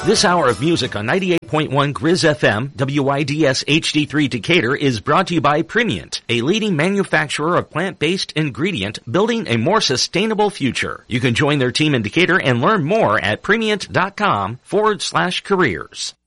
This hour of music on 98.1 Grizz FM, WIDS HD3 Decatur is brought to you by Primient, a leading manufacturer of plant-based ingredient building a more sustainable future. You can join their team in Decatur and learn more at Primient.com/careers.